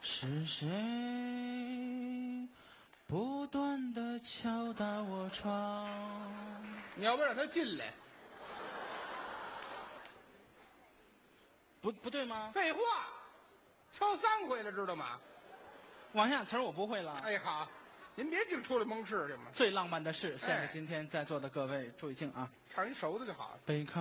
是谁不断地敲打我窗？ 你要不让他进来？ 不对吗？ 废话，敲3回了，知道吗？ 往下词儿我不会了。 哎，好，您别净出来蒙事去嘛。 最浪漫的事，献给今天在座的各位，注意听啊！ 唱一熟的就好了。 背靠